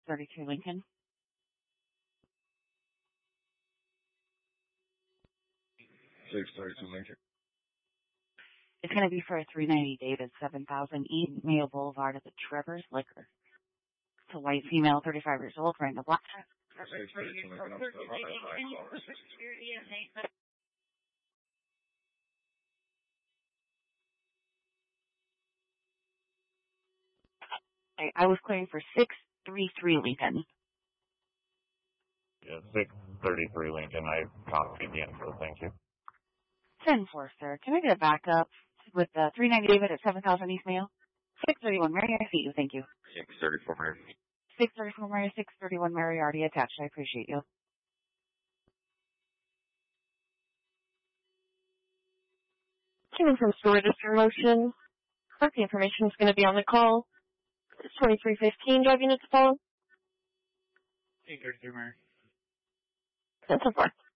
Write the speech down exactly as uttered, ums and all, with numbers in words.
thirty-two Lincoln. six thirty-two Lincoln. It's going to be for a three ninety David, seven thousand East Mayo Boulevard at the Trevor's Liquor. It's a white female, thirty-five years old, wearing a black hat. six thirty-two Lincoln. I'm still I, I was clearing for six thirty-three Lincoln. Yeah, six thirty-three Lincoln. I copied the info. Thank you. ten four, sir. Can I get a backup with the three ninety David at seven thousand East Mayo? six thirty-one Mary, I see you. Thank you. six thirty-four Mary. six thirty-four Mary, six thirty-one Mary, already attached. I appreciate you. Coming from store register motion. The information is going to be on the call. It's twenty-three fifteen. Do I have units to follow? eight thirty-three Mary. That's so far.